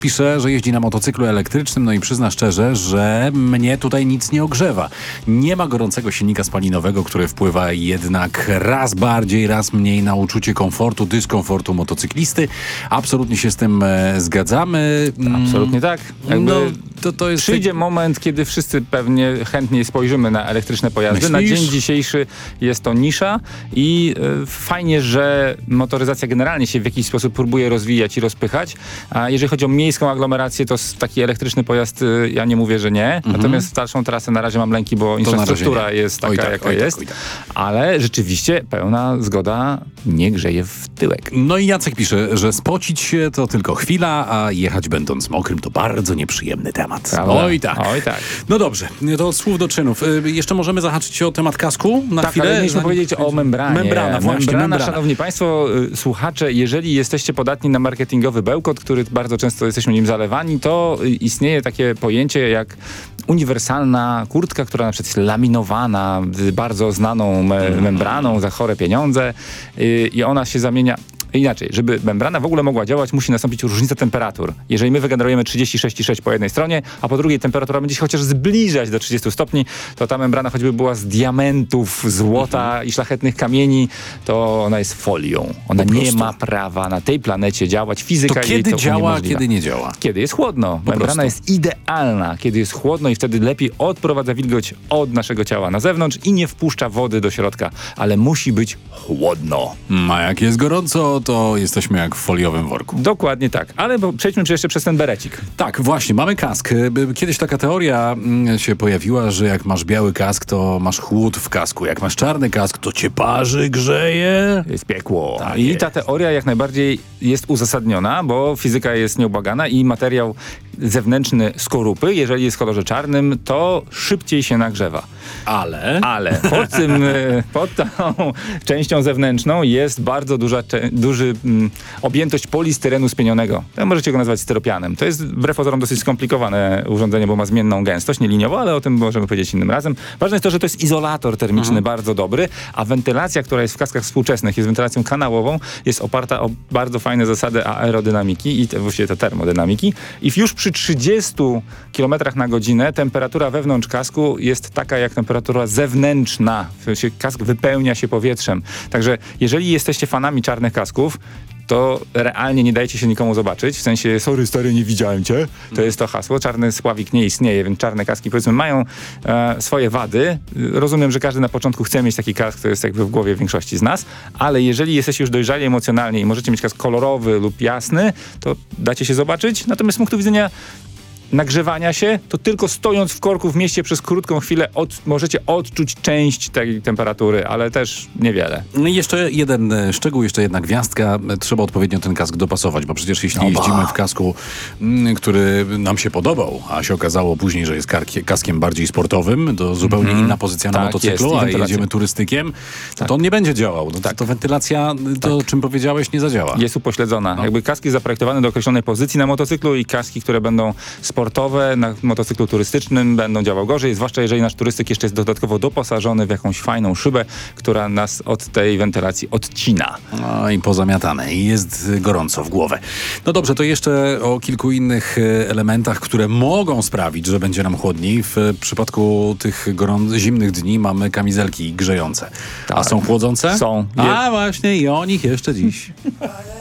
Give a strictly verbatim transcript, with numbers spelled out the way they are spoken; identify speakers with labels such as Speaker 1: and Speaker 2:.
Speaker 1: Pisze, że jeździ na motocyklu elektrycznym, no i przyzna szczerze, że mnie tutaj nic nie ogrzewa. Nie ma gorącego silnika spalinowego, który wpływa jednak raz bardziej, raz mniej na uczucie komfortu, dyskomfortu motocyklisty. Absolutnie się z tym e, zgadzamy.
Speaker 2: Absolutnie tak. Jakby
Speaker 1: No, to, to jest...
Speaker 2: przyjdzie moment, kiedy wszyscy pewnie chętniej spojrzymy na elektryczne pojazdy.
Speaker 1: Myślisz?
Speaker 2: Na dzień dzisiejszy jest to nisza i e, fajnie, że motoryzacja generalnie się w jakiś sposób próbuje rozwijać i rozpychać. A jeżeli chodzi o miejską aglomerację, to taki elektryczny pojazd, y, ja nie mówię, że nie. Mhm. Natomiast dalszą trasę na razie mam lęki, bo infrastruktura jest taka, tak, jaka jest. Tak, tak. Ale rzeczywiście pełna zgoda nie grzeje w tyłek.
Speaker 1: No i Jacek pisze, że spocić się to tylko chwila, a jechać będąc mokrym to bardzo nieprzyjemny temat.
Speaker 2: Prawda?
Speaker 1: Oj tak.
Speaker 2: Oj tak.
Speaker 1: No dobrze, to od słów do czynów. Y, jeszcze możemy zahaczyć o temat kasku na
Speaker 2: tak,
Speaker 1: chwilę?
Speaker 2: ale mieliśmy
Speaker 1: Zanim...
Speaker 2: powiedzieć o membranie.
Speaker 1: Membrana, właśnie,
Speaker 2: membrana,
Speaker 1: membrana.
Speaker 2: Szanowni Państwo, y, słuchacze, jeżeli jesteście podatni na marketingowy bełkot, który bardzo często jesteśmy nim zalewani, to y, istnieje takie pojęcie jak uniwersalna kurtka, która na przykład jest laminowana y, bardzo znaną me membraną za chore pieniądze y, i ona się zamienia... Inaczej, żeby membrana w ogóle mogła działać, musi nastąpić różnica temperatur. Jeżeli my wygenerujemy trzydzieści sześć i sześć po jednej stronie, a po drugiej temperatura będzie się chociaż zbliżać do trzydziestu stopni, to ta membrana choćby była z diamentów, złota mhm. i szlachetnych kamieni, to ona jest folią. Ona nie ma prawa na tej planecie działać. Fizyka
Speaker 1: to
Speaker 2: jej
Speaker 1: kiedy
Speaker 2: to
Speaker 1: działa,
Speaker 2: uniemożliwia.
Speaker 1: kiedy nie działa?
Speaker 2: Kiedy jest chłodno.
Speaker 1: Po
Speaker 2: membrana
Speaker 1: prostu.
Speaker 2: jest idealna, kiedy jest chłodno i wtedy lepiej odprowadza wilgoć od naszego ciała na zewnątrz i nie wpuszcza wody do środka. Ale musi być chłodno.
Speaker 1: A jak jest gorąco, to jesteśmy jak w foliowym worku.
Speaker 2: Dokładnie tak. Ale bo przejdźmy jeszcze przez ten berecik.
Speaker 1: Tak, właśnie, mamy kask. Kiedyś taka teoria mm, się pojawiła, że jak masz biały kask, to masz chłód w kasku. Jak masz czarny kask, to cię parzy, grzeje.
Speaker 2: Jest piekło.
Speaker 1: Tak
Speaker 2: I
Speaker 1: jest.
Speaker 2: ta teoria jak najbardziej jest uzasadniona, bo fizyka jest nieubłagana i materiał zewnętrzny skorupy, jeżeli jest w kolorze czarnym, to szybciej się nagrzewa.
Speaker 1: Ale?
Speaker 2: Ale pod, tym, pod tą częścią zewnętrzną jest bardzo duża, duży mm, objętość polistyrenu spienionego. To możecie go nazwać styropianem. To jest wbrew pozorom dosyć skomplikowane urządzenie, bo ma zmienną gęstość, nie liniową, ale o tym możemy powiedzieć innym razem. Ważne jest to, że to jest izolator termiczny mhm. bardzo dobry, a wentylacja, która jest w kaskach współczesnych, jest wentylacją kanałową, jest oparta o bardzo fajne zasady aerodynamiki i te, właściwie te termodynamiki. I już przy trzydziestu kilometrach na godzinę temperatura wewnątrz kasku jest taka jak temperatura zewnętrzna. W sensie kask wypełnia się powietrzem. Także jeżeli jesteście fanami czarnych kasków, to realnie nie dajecie się nikomu zobaczyć. W sensie, sorry stary, nie widziałem cię. To jest to hasło. Czarny spławik nie istnieje, więc czarne kaski powiedzmy mają e, swoje wady. Rozumiem, że każdy na początku chce mieć taki kask, to jest jakby w głowie większości z nas, ale jeżeli jesteście już dojrzali emocjonalnie i możecie mieć kask kolorowy lub jasny, to dacie się zobaczyć. Natomiast z punktu widzenia nagrzewania się, to tylko stojąc w korku w mieście przez krótką chwilę od, możecie odczuć część tej temperatury, ale też niewiele.
Speaker 1: No i jeszcze jeden szczegół, jeszcze jedna gwiazdka. Trzeba odpowiednio ten kask dopasować, bo przecież jeśli
Speaker 2: Oba.
Speaker 1: jeździmy w kasku, mm, który nam się podobał, a się okazało później, że jest karkie, kaskiem bardziej sportowym, to zupełnie mm-hmm. inna pozycja na
Speaker 2: tak,
Speaker 1: motocyklu,
Speaker 2: jest,
Speaker 1: a jedziemy turystykiem,
Speaker 2: tak.
Speaker 1: to on nie będzie działał. To,
Speaker 2: tak.
Speaker 1: to wentylacja, to tak. o czym powiedziałeś, nie zadziała.
Speaker 2: Jest upośledzona.
Speaker 1: No.
Speaker 2: Jakby kask jest zaprojektowany do określonej pozycji na motocyklu i kaski, które będą sportowe na motocyklu turystycznym, będą działały gorzej, zwłaszcza jeżeli nasz turystyk jeszcze jest dodatkowo doposażony w jakąś fajną szybę, która nas od tej wentylacji odcina.
Speaker 1: No i pozamiatane. I jest gorąco w głowę. No dobrze, to jeszcze o kilku innych elementach, które mogą sprawić, że będzie nam chłodniej. W przypadku tych gorą- zimnych dni mamy kamizelki grzejące.
Speaker 2: Tak.
Speaker 1: A są chłodzące?
Speaker 2: Są.
Speaker 1: A właśnie i o nich jeszcze dziś.